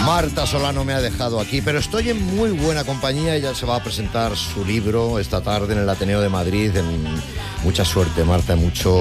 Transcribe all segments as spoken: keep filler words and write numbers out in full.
Marta Solano me ha dejado aquí, pero estoy en muy buena compañía. Ella se va a presentar su libro esta tarde en el Ateneo de Madrid. En... Mucha suerte, Marta, mucho,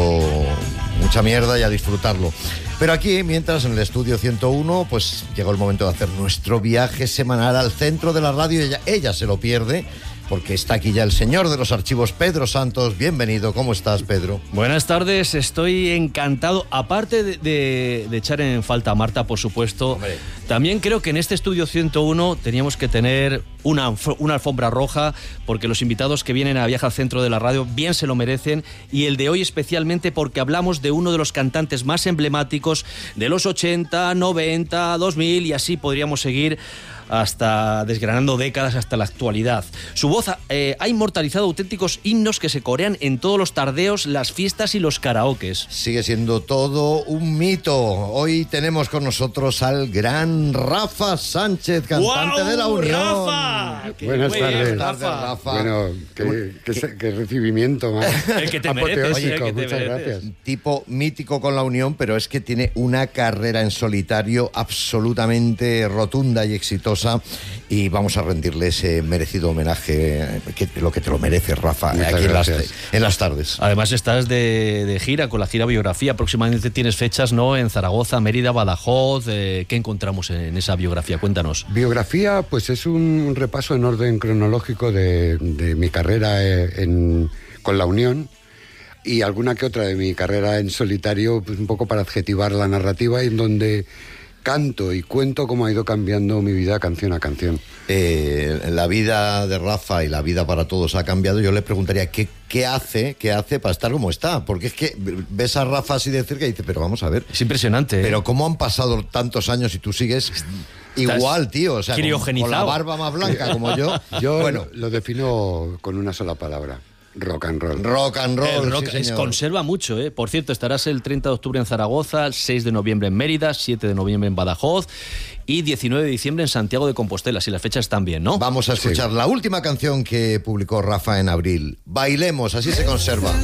mucha mierda y a disfrutarlo. Pero aquí, mientras en el estudio ciento uno, pues llegó el momento de hacer nuestro viaje semanal al centro de la radio. Ella, ella se lo pierde, porque está aquí ya el señor de los archivos, Pedro Santos. Bienvenido. ¿Cómo estás, Pedro? Buenas tardes, estoy encantado. Aparte de, de, de echar en falta a Marta, por supuesto, Hombre. También creo que en este estudio ciento uno teníamos que tener una, una alfombra roja, porque los invitados que vienen a Viaje al Centro de la Radio bien se lo merecen, y el de hoy especialmente porque hablamos de uno de los cantantes más emblemáticos de los ochenta, noventa, dos mil, y así podríamos seguir hasta desgranando décadas hasta la actualidad. Su voz eh, ha inmortalizado auténticos himnos que se corean en todos los tardeos, las fiestas y los karaokes. Sigue siendo todo un mito. Hoy tenemos con nosotros al gran Rafa Sánchez, cantante ¡Wow, de La Unión. Rafa! Buenas tardes, Rafa. Rafa. Bueno, qué, qué, qué recibimiento más el que te mereces, apoteósico. el que te Muchas mereces. gracias. Tipo mítico con La Unión, pero es que tiene una carrera en solitario absolutamente rotunda y exitosa. Y vamos a rendirle ese merecido homenaje, que, lo que te lo merece, Rafa, Muchas aquí en las, gracias. en las tardes. Además estás de, de gira con la gira biografía. Próximamente tienes fechas, ¿no? En Zaragoza, Mérida, Badajoz. Eh, ¿Qué encontramos en esa biografía? Cuéntanos. Biografía, pues es un repaso en orden cronológico de, de mi carrera en, con La Unión, y alguna que otra de mi carrera en solitario, pues un poco para adjetivar la narrativa, en donde canto y cuento cómo ha ido cambiando mi vida canción a canción. Eh, la vida de Rafa y la vida para todos ha cambiado. Yo le preguntaría qué, qué hace, qué hace para estar como está, porque es que ves a Rafa así de cerca y dices, pero vamos a ver. Es impresionante. ¿eh? Pero cómo han pasado tantos años y tú sigues igual, tío, o sea, con, con la barba más blanca como yo. Yo bueno, lo defino con una sola palabra: rock and roll. Rock and roll, El rock sí, es, señor. conserva mucho, ¿eh? Por cierto, estarás el treinta de octubre en Zaragoza, el seis de noviembre en Mérida, siete de noviembre en Badajoz y diecinueve de diciembre en Santiago de Compostela, si las fechas están bien, ¿no? Vamos a escuchar sí. la última canción que publicó Rafa en abril. Bailemos, así se conserva.